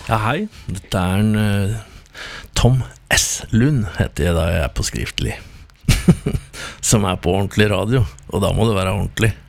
Ja, hei. Dette en Tom S. Lund, heter jeg da jeg på skriftlig. Som på ordentlig radio, og da må det være ordentlig.